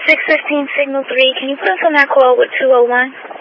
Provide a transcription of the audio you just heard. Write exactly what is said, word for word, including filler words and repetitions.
six fifteen Signal three, can you put us on that call with two oh one?